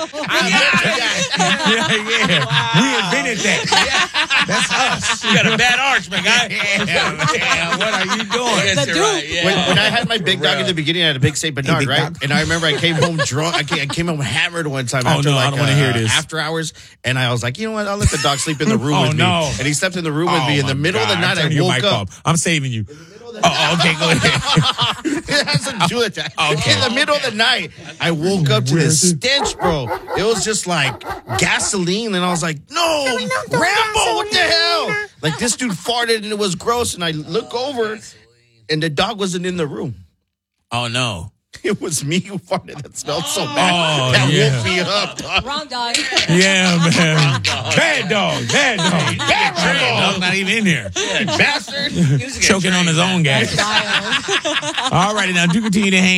We invented that. That's us. You got a bad arch, my guy. Yeah, what are you doing? Yes, you're right. Yeah. When I had my big dog in the beginning, I had a big St. Bernard, big right? dog. And I remember I came home drunk. I came home hammered one time after no, I don't wanna hear this. after hours. And I was like, you know what? I'll let the dog sleep in the room with me. No. And he slept in the room with me. In the middle of the night, I woke up. I'm saving you. Okay, go ahead. It has to do with that. Okay. In the middle of the night, I woke up to this stench, bro. It was just like gasoline, and I was like, no, Rambo, what the hell? Like, this dude farted, and it was gross, and I look over, and the dog wasn't in the room. Oh, no. It was me who farted. That smelled so bad. Oh, That yeah. woke me up, dog. Wrong dog. Yeah, man. Bad dog. Bad dog. Bad dog. Not even in here. Bastard. Choking on his own gas. All righty, now do continue to hang